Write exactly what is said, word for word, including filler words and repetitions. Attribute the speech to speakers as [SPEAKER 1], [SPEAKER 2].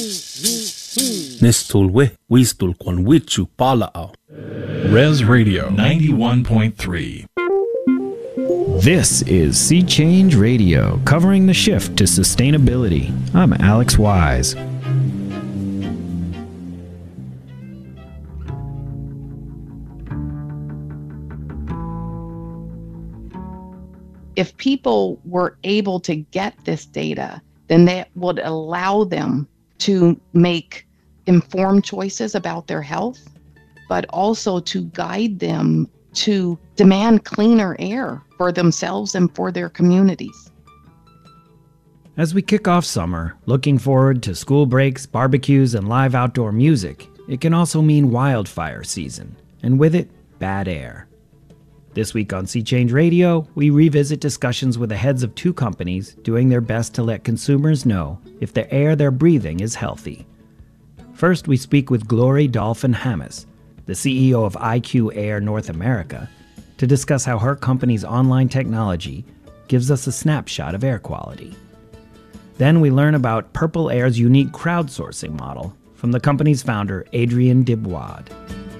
[SPEAKER 1] Nistulwe, Wistul Kwanwichu Pala'au.
[SPEAKER 2] Res Radio ninety-one point three.
[SPEAKER 3] This is Sea Change Radio, covering the shift to sustainability. I'm Alex Wise.
[SPEAKER 4] If people were able to get this data, then that would allow them to make informed choices about their health, but also to guide them to demand cleaner air for themselves and for their communities.
[SPEAKER 3] As we kick off summer, looking forward to school breaks, barbecues, and live outdoor music, it can also mean wildfire season, and with it, bad air. This week on Sea Change Radio, we revisit discussions with the heads of two companies doing their best to let consumers know if the air they're breathing is healthy. First, we speak with Glory Dolphin-Hammes, the C E O of I Q Air North America, to discuss how her company's online technology gives us a snapshot of air quality. Then we learn about Purple Air's unique crowdsourcing model from the company's founder, Adrian Dibwad.